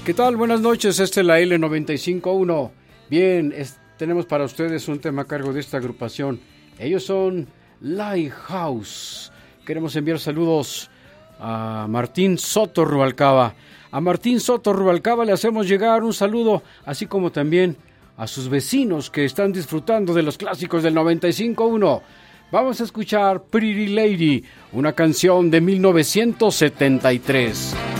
¿Qué tal? Buenas noches, esta es la L95.1. Bien, tenemos para ustedes un tema a cargo de esta agrupación. Ellos son Lighthouse. Queremos enviar saludos a Martín Soto Rubalcaba. A Martín Soto Rubalcaba le hacemos llegar un saludo, así como también a sus vecinos que están disfrutando de los clásicos del 95.1. Vamos a escuchar Pretty Lady, una canción de 1973.